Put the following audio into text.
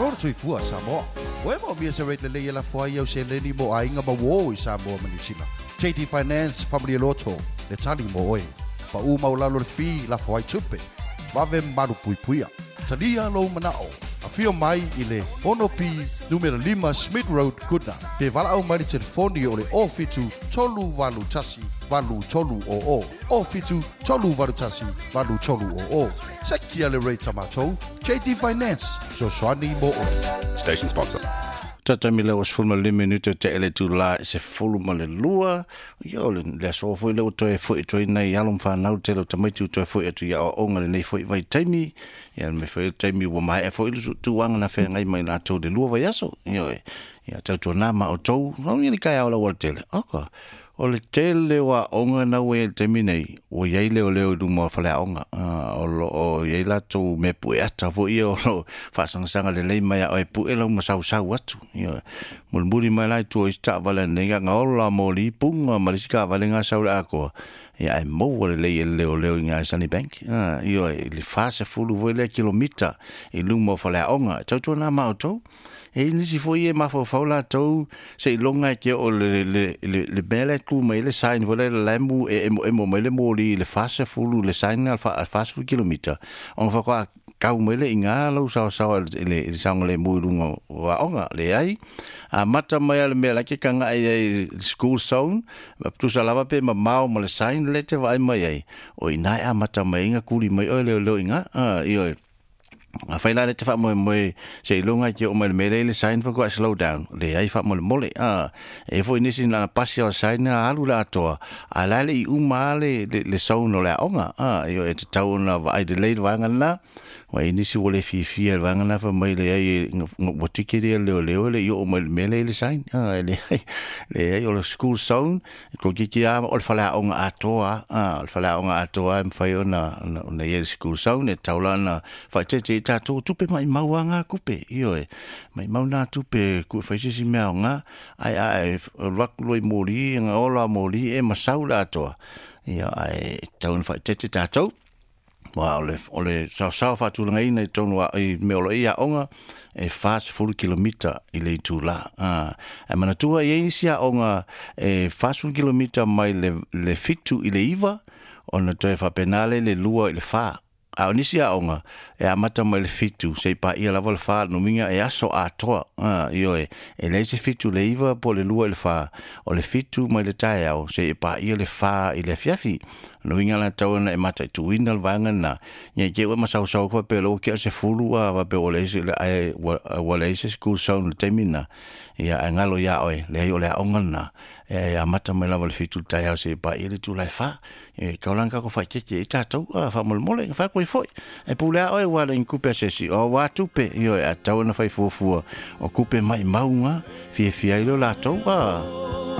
Rona tui fua Samoa. Oe mo mia se rate le la fua ia se leni mo ainga ma wo I Samoa ma New Zealand. JT Finance Family Lotto le tali mo oe. Pa u mau lalo le fi la fua I tupe. Wave maru pui puia. Talia lo manao. A fio mai I le Honopi numero 5 Smith Road Goodna. Pe wala au mai telefoni o le ofitu tolu walu tasi walu tolu o. Ofitu tolu walu tasi walu tolu o. Sekia le rate tamatou. JT Finance. So swani mo o. Station sponsor. Tata mila was fulma le minuto te ele tu la se fulma le lua. Yo le so foi le to e foi to nei alum fa nau te lo tamaitu to e foi tu ya o ngale nei foi vai taimi. Ya me foi taimi wo mai e foi tu wanga na fe ngai mai na to de lua vai aso. Yo ya tatu na ma o to no ni kai ala wa tele. Aka. O le tele wa onga na we taimi nei. O yai le o le du mo fa le onga. O yai la to me pu ata vo I o lo fa sanga le mai o e pu e lo ma sau atu. Yo mulmuri mai lai tu I sta vale nenga ngola moli punga marisika vale nga sau ako. Ya e mo le le o nga Sunny Bank. Yo le fa se fulu vo le kilomita I lumo fa le onga. Tau na ma o to. E nisi foi e mafo faula tau se longa ke o le bele tu mai le sign vole le lambu e mo mai le moli le fase fulu le sign al fase kilometer on fa kwa kau mai le inga lo sa le sang le muirunga wa onga le ai a mata mai le me la ke kanga ai school zone tu sa lava pe ma mau mo le sign le te vai mai ai o ina a mata mai inga kuli mai o le inga io a faila le te fa mo se longa ke o mai le sign for go slow down le ai fa mo mole e foi nisi na pasi o sign alu la to ala le uma le sono le onga io e tau na vai de le vanga na wa nisi wole fi vanga na fa mai le ai mo tikiri le io o mai le sign le ai o school zone ko ki a o fa la onga atoa fa la onga atoa fa na ye school zone e taula na fa te tatou tupe mai mauanga kupe io e mai mauna tupe ku faisi mea nga ai loi mori nga ola mori e masaula toa ia ai taun fa te tatou wa ole sa fa tu ngai nei tonu ai me ola ia onga e fast full kilometer I le tu la e mana tua e sia onga e fast full kilometer mai le fitu I le iva ona te fa penale le lua I le fa a onisia onga e amata mai le fitu se pa ia lava le fa no minga e aso a toa io e le se fitu le iva po le lua le fa o le fitu mai le tai au se pa ia le fa I le fiafi no minga la tauna e mata tu winal vanga na nye ke wa masau sau ko pe lo ke se fulu wa pe o le se ai wa le se school sound temina ia ngalo ia oi le o le onga na e amata mai lava le fitu tai au se pa ia le tu lai fa e kaulanga ko fa ke tatou fa mole fa ko foi e pula oi wa le kupe se si o wa tupe io e tauna fa fofua o kupe mai maunga fi lo la tou